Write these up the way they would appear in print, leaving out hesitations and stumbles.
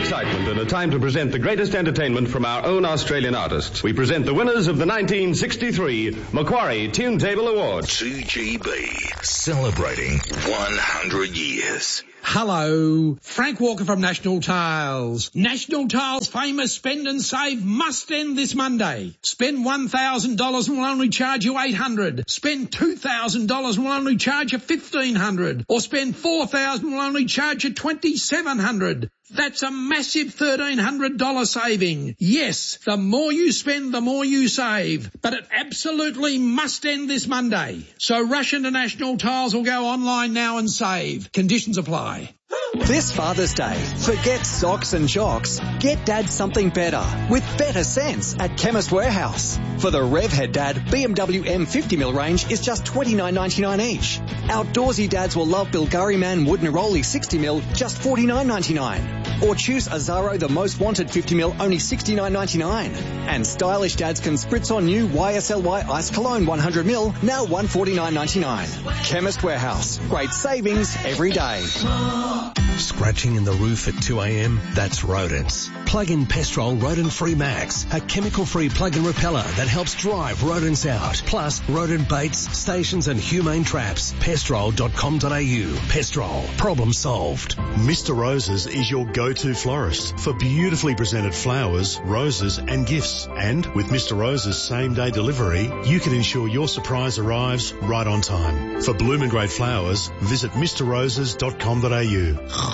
excitement and a time to present the greatest entertainment from our own Australian artists. We present the winners of the 1963 Macquarie Tune Table Awards. 2GB, celebrating 100 years. Hello, Frank Walker from National Tiles. National Tiles' famous Spend and Save must end this Monday. Spend $1,000 and we'll only charge you $800. Spend $2,000 and we'll only charge you $1,500. Or spend $4,000 and we'll only charge you $2,700. That's a massive $1,300 saving. Yes, the more you spend, the more you save. But it absolutely must end this Monday. So rush into National Tiles or go online now and save. Conditions apply. This Father's Day, forget socks and jocks. Get Dad something better with better sense at Chemist Warehouse. For the Revhead Dad, BMW M50mm range is just $29.99 each. Outdoorsy dads will love Bilgari Man Wood Neroli 60mm, just $49.99. Or choose Azaro the Most Wanted 50mm, only $69.99. And stylish dads can spritz on new YSLY Ice Cologne 100ml, now $149.99. Chemist Warehouse, great savings every day. Scratching in the roof at 2 a.m? That's rodents. Plug in Pestrol Rodent Free Max, a chemical-free plug-in repeller that helps drive rodents out. Plus, rodent baits, stations and humane traps. Pestrol.com.au. Pestrol. Problem solved. Mr. Roses is your go-to florist for beautifully presented flowers, roses and gifts. And with Mr. Roses same-day delivery, you can ensure your surprise arrives right on time. For bloom and grade flowers, visit mrroses.com.au.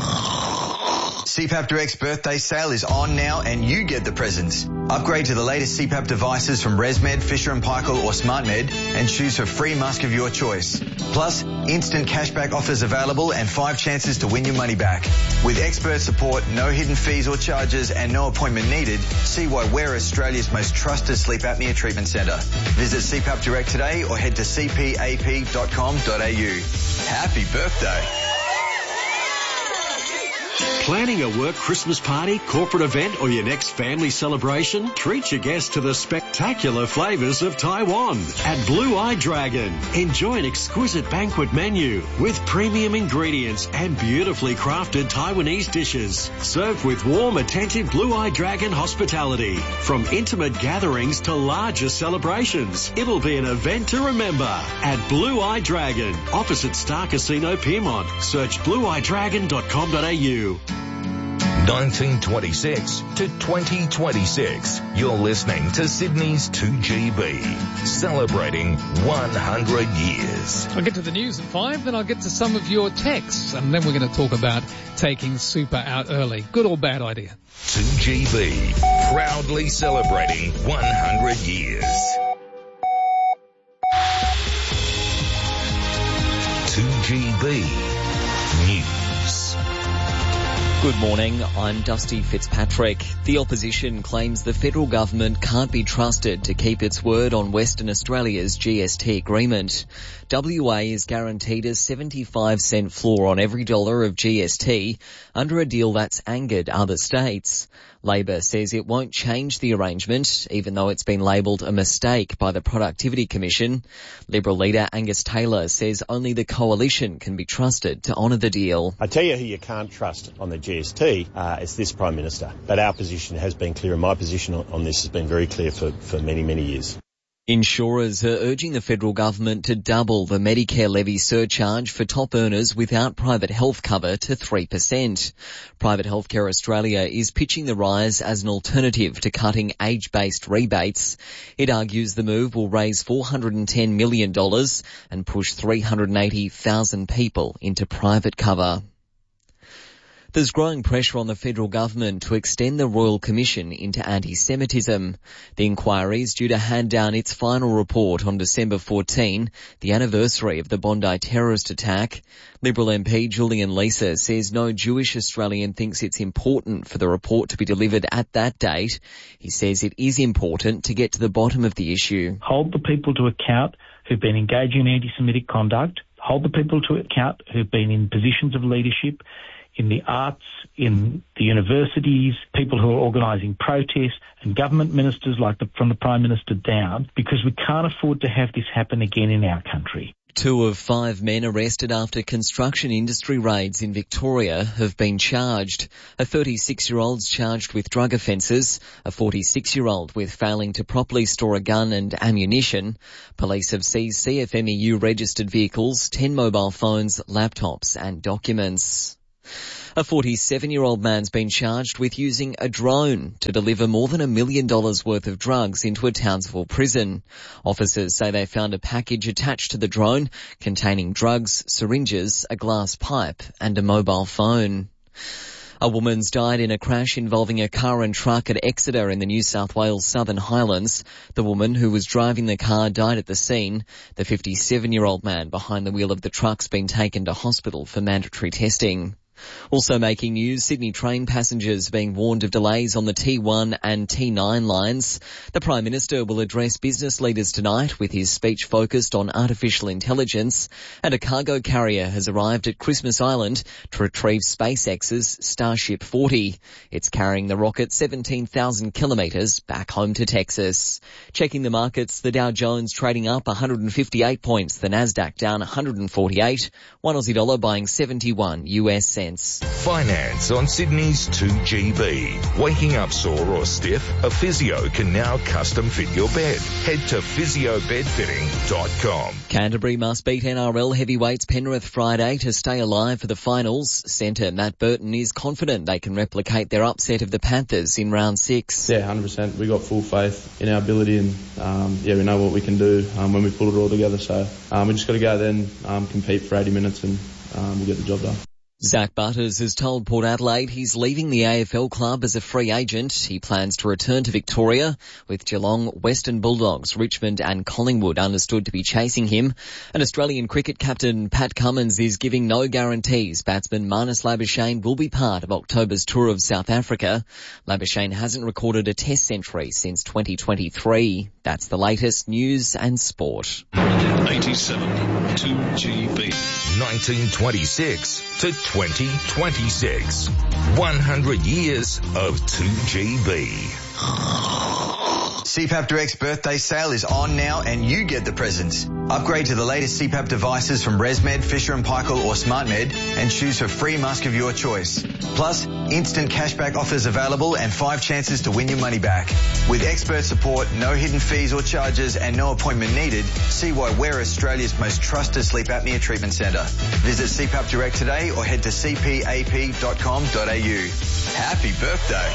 CPAP Direct's birthday sale is on now and you get the presents. Upgrade to the latest CPAP devices from ResMed, Fisher & Paykel or SmartMed and choose for free mask of your choice. Plus, instant cashback offers available and 5 chances to win your money back. With expert support, no hidden fees or charges and no appointment needed, see why we're Australia's most trusted sleep apnea treatment centre. Visit CPAP Direct today or head to cpap.com.au. Happy birthday. Planning a work Christmas party, corporate event or your next family celebration? Treat your guests to the spectacular flavours of Taiwan at Blue Eye Dragon. Enjoy an exquisite banquet menu with premium ingredients and beautifully crafted Taiwanese dishes. Served with warm, attentive Blue Eye Dragon hospitality. From intimate gatherings to larger celebrations, it'll be an event to remember at Blue Eye Dragon, opposite Star Casino Piermont. Search blueeyedragon.com.au. 1926 to 2026. You're listening to Sydney's 2GB, celebrating 100 years. I'll get to the news at 5, then I'll get to some of your texts, and then we're going to talk about taking super out early. Good or bad idea? 2GB, proudly celebrating 100 years. 2GB News. Good morning, I'm Dusty Fitzpatrick. The opposition claims the federal government can't be trusted to keep its word on Western Australia's GST agreement. WA is guaranteed a 75-cent floor on every dollar of GST under a deal that's angered other states. Labor says it won't change the arrangement, even though it's been labelled a mistake by the Productivity Commission. Liberal leader Angus Taylor says only the coalition can be trusted to honour the deal. I tell you who you can't trust on the GST, it's this Prime Minister. But our position has been clear, and my position on this has been very clear for many, many years. Insurers are urging the federal government to double the Medicare levy surcharge for top earners without private health cover to 3%. Private Healthcare Australia is pitching the rise as an alternative to cutting age-based rebates. It argues the move will raise $410 million and push 380,000 people into private cover. There's growing pressure on the federal government to extend the Royal Commission into anti-Semitism. The inquiry is due to hand down its final report on December 14, the anniversary of the Bondi terrorist attack. Liberal MP Julian Leeser says no Jewish Australian thinks it's important for the report to be delivered at that date. He says it is important to get to the bottom of the issue. Hold the people to account who've been engaging in anti-Semitic conduct. Hold the people to account who've been in positions of leadership in the arts, in the universities, people who are organising protests, and government ministers from the Prime Minister down, because we can't afford to have this happen again in our country. 2 of 5 men arrested after construction industry raids in Victoria have been charged. A 36-year-old's charged with drug offences, a 46-year-old with failing to properly store a gun and ammunition. Police have seized CFMEU registered vehicles, 10 mobile phones, laptops and documents. A 47-year-old man's been charged with using a drone to deliver more than $1 million worth of drugs into a Townsville prison. Officers say they found a package attached to the drone containing drugs, syringes, a glass pipe and a mobile phone. A woman's died in a crash involving a car and truck at Exeter in the New South Wales Southern Highlands. The woman who was driving the car died at the scene. The 57-year-old man behind the wheel of the truck's been taken to hospital for mandatory testing. Also making news, Sydney train passengers being warned of delays on the T1 and T9 lines. The Prime Minister will address business leaders tonight with his speech focused on artificial intelligence, and a cargo carrier has arrived at Christmas Island to retrieve SpaceX's Starship 40. It's carrying the rocket 17,000 kilometres back home to Texas. Checking the markets, the Dow Jones trading up 158 points, the Nasdaq down 148, one Aussie dollar buying 71 US cents. Finance on Sydney's 2GB. Waking up sore or stiff? A physio can now custom fit your bed. Head to physiobedfitting.com. Canterbury must beat NRL heavyweights Penrith Friday to stay alive for the finals. Centre Matt Burton is confident they can replicate their upset of the Panthers in round 6. Yeah, 100%. We got full faith in our ability and we know what we can do when we pull it all together. So we just got to go there and compete for 80 minutes and we'll get the job done. Zach Butters has told Port Adelaide he's leaving the AFL club as a free agent. He plans to return to Victoria, with Geelong, Western Bulldogs, Richmond and Collingwood understood to be chasing him. And Australian cricket captain Pat Cummins is giving no guarantees batsman Marnus Labuschagne will be part of October's tour of South Africa. Labuschagne hasn't recorded a test century since 2023. That's the latest news and sport. 87 2GB. 1926 to 2026. 100 years of 2GB. CPAP Direct's birthday sale is on now and you get the presents. Upgrade to the latest CPAP devices from ResMed, Fisher & Paykel or SmartMed and choose for free mask of your choice. Plus, instant cashback offers available and 5 chances to win your money back. With expert support, no hidden fees or charges and no appointment needed, see why we're Australia's most trusted sleep apnea treatment centre. Visit CPAP Direct today or head to cpap.com.au. Happy birthday.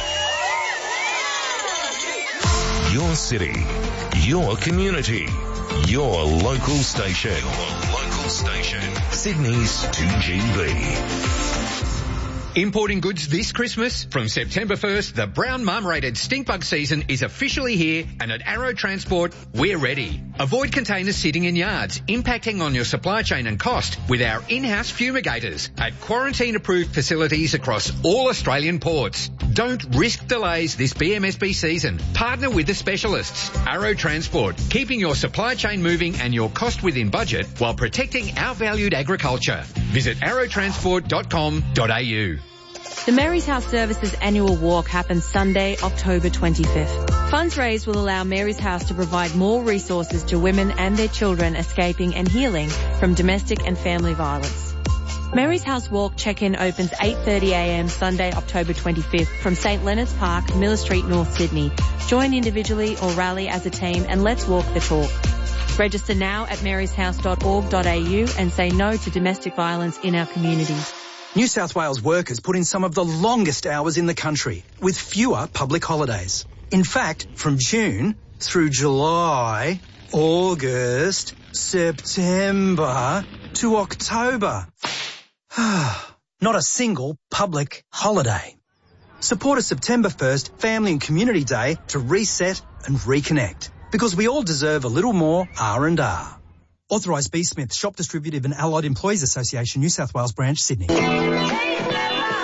Your city, your community, your local station. Sydney's 2GB. Importing goods this Christmas? From September 1st, the brown mum-rated stinkbug season is officially here, and at Arrow Transport, we're ready. Avoid containers sitting in yards, impacting on your supply chain and cost with our in-house fumigators at quarantine-approved facilities across all Australian ports. Don't risk delays this BMSB season. Partner with the specialists. Arrow Transport, keeping your supply chain moving and your cost within budget while protecting our valued agriculture. Visit arrowtransport.com.au. The Mary's House Services annual walk happens Sunday, October 25th. Funds raised will allow Mary's House to provide more resources to women and their children escaping and healing from domestic and family violence. Mary's House Walk check-in opens 8:30am Sunday, October 25th from St Leonard's Park, Miller Street, North Sydney. Join individually or rally as a team and let's walk the talk. Register now at maryshouse.org.au and say no to domestic violence in our communities. New South Wales workers put in some of the longest hours in the country, with fewer public holidays. In fact, from June through July, August, September to October. Not a single public holiday. Support a September 1st Family and Community Day to reset and reconnect, because we all deserve a little more R&R. Authorised B. Smith, Shop Distributive and Allied Employees Association, New South Wales Branch, Sydney.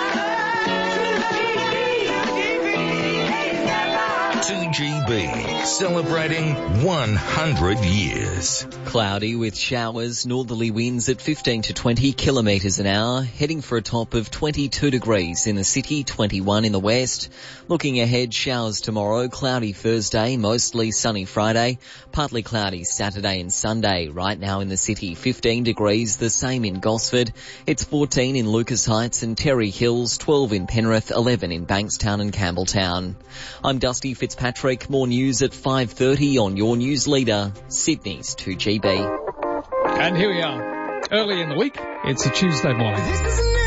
2GB, celebrating 100 years. Cloudy with showers, northerly winds at 15 to 20 kilometres an hour, heading for a top of 22 degrees in the city, 21 in the west. Looking ahead, showers tomorrow, cloudy Thursday, mostly sunny Friday, partly cloudy Saturday and Sunday. Right now in the city, 15 degrees, the same in Gosford. It's 14 in Lucas Heights and Terry Hills, 12 in Penrith, 11 in Bankstown and Campbelltown. I'm Dusty Fitzpatrick. More news at 5:30 on your news leader, Sydney's 2GB. And here we are, early in the week. It's a Tuesday morning.